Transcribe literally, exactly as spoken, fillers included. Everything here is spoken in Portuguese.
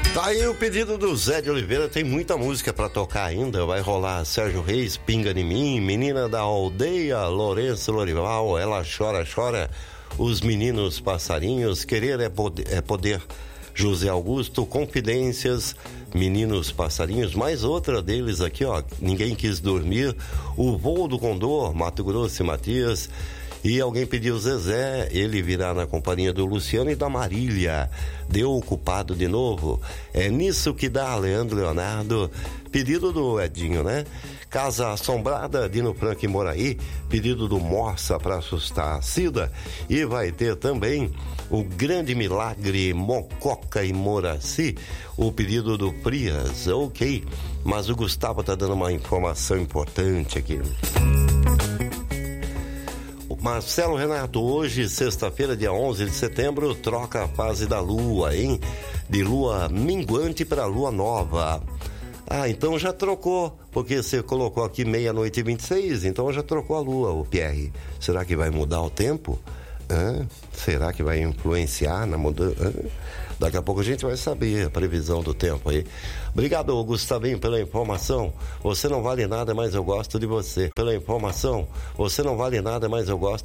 Tá aí o pedido do Zé de Oliveira, tem muita música pra tocar ainda, vai rolar Sérgio Reis, Pinga em Mim, Menina da Aldeia, Lourenço Lorival, Ela Chora, Chora, Os Meninos Passarinhos, Querer é Poder, é poder José Augusto, Confidências, Meninos Passarinhos, mais outra deles aqui, ó, Ninguém Quis Dormir, O Voo do Condor, Mato Grosso e Matias. E alguém pediu Zezé, ele virá na companhia do Luciano e da Marília. Deu o culpado de novo. É nisso que dá, Leandro Leonardo. Pedido do Edinho, né? Casa Assombrada, Dino Franco e Moraí. Pedido do Morsa para assustar a Cida. E vai ter também o Grande Milagre, Mococa e Moraci. O pedido do Frias, ok. Mas o Gustavo tá dando uma informação importante aqui. Marcelo Renato, hoje, sexta-feira, dia onze de setembro, troca a fase da lua, hein? De lua minguante para lua nova. Ah, então já trocou, porque você colocou aqui meia-noite e vinte e seis, então já trocou a lua, o Pierre. Será que vai mudar o tempo? Hã? Será que vai influenciar na mudança? Daqui a pouco a gente vai saber a previsão do tempo aí. Obrigado, Gustavinho, pela informação. Você não vale nada, mas eu gosto de você. Pela informação, você não vale nada, mas eu gosto